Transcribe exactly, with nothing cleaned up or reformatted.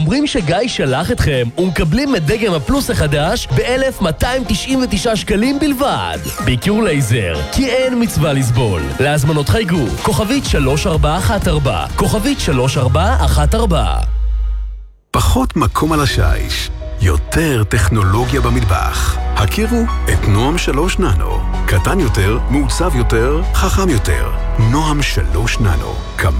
אומרים שגיא שלח אתכם ומקבלים את דגם הפלוס החדש ב-אלף מאתיים תשעים ותשעה שקלים בלבד. ביקור לייזר, כי אין מצווה לסבול. להזמנות חייגו, כוכבית שלוש ארבע אחת ארבע, כוכבית שלוש ארבע אחת ארבע. פחות מקום על השיש, יותר טכנולוגיה במטבח. הכירו את נועם שלוש ננו. קטן יותר, מעוצב יותר, חכם יותר. נועם שלוש ננו.